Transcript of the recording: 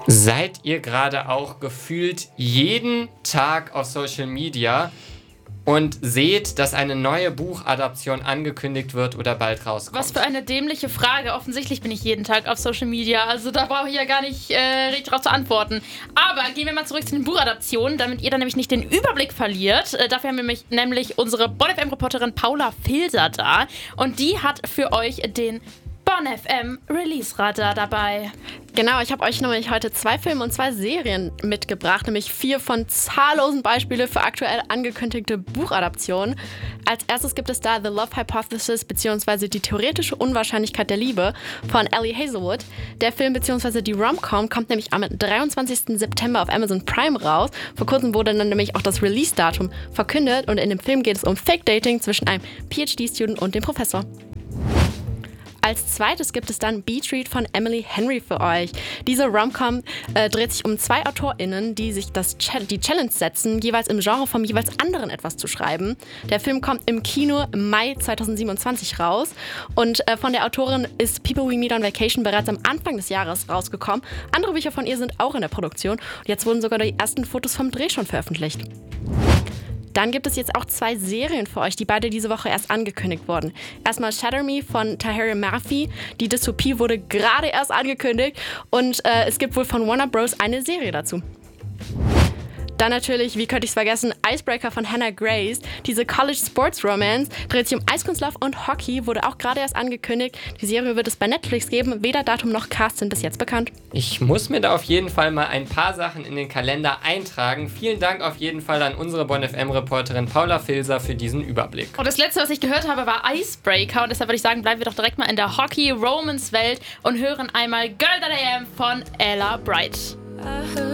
Seid ihr gerade auch gefühlt jeden Tag auf Social Media und seht, dass eine neue Buchadaption angekündigt wird oder bald rauskommt? Was für eine dämliche Frage. Offensichtlich bin ich jeden Tag auf Social Media. Also da brauche ich ja gar nicht richtig drauf zu antworten. Aber gehen wir mal zurück zu den Buchadaptionen, damit ihr dann nämlich nicht den Überblick verliert. Dafür haben wir nämlich unsere Bonn FM-Reporterin Paula Filser da. Und die hat für euch den Bonn FM Release-Radar dabei. Genau, ich habe euch nämlich heute 2 Filme und 2 Serien mitgebracht, nämlich 4 von zahllosen Beispielen für aktuell angekündigte Buchadaptionen. Als erstes gibt es da The Love Hypothesis bzw. die theoretische Unwahrscheinlichkeit der Liebe von Ellie Hazelwood. Der Film bzw. die Rom-Com kommt nämlich am 23. September auf Amazon Prime raus. Vor kurzem wurde dann nämlich auch das Release-Datum verkündet und in dem Film geht es um Fake-Dating zwischen einem PhD-Student und dem Professor. Als zweites gibt es dann Beach Read von Emily Henry für euch. Diese Rom-Com dreht sich um 2 AutorInnen, die sich die Challenge setzen, jeweils im Genre vom jeweils anderen etwas zu schreiben. Der Film kommt im Kino im Mai 2027 raus und von der Autorin ist People We Meet on Vacation bereits am Anfang des Jahres rausgekommen. Andere Bücher von ihr sind auch in der Produktion und jetzt wurden sogar die ersten Fotos vom Dreh schon veröffentlicht. Dann gibt es jetzt auch 2 Serien für euch, die beide diese Woche erst angekündigt wurden. Erstmal Shatter Me von Tahira Murphy. Die Dystopie wurde gerade erst angekündigt und es gibt wohl von Warner Bros. Eine Serie dazu. Dann natürlich, wie könnte ich es vergessen, Icebreaker von Hannah Grace. Diese College Sports Romance dreht sich um Eiskunstlauf und Hockey, wurde auch gerade erst angekündigt. Die Serie wird es bei Netflix geben. Weder Datum noch Cast sind bis jetzt bekannt. Ich muss mir da auf jeden Fall mal ein paar Sachen in den Kalender eintragen. Vielen Dank auf jeden Fall an unsere Bonn FM-Reporterin Paula Filser für diesen Überblick. Und das letzte, was ich gehört habe, war Icebreaker. Und deshalb würde ich sagen, bleiben wir doch direkt mal in der Hockey-Romance-Welt und hören einmal Girl That I Am von Ella Bright.